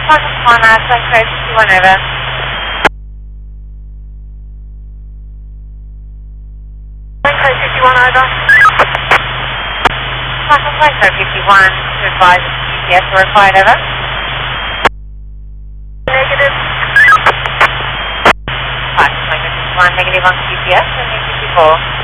Falcon Swana, Flight 51 over. Flight 51 over. Falcon Flight 51 to advise GPS were required over. Negative. Falcon Flight 51 negative on GPS, and 54.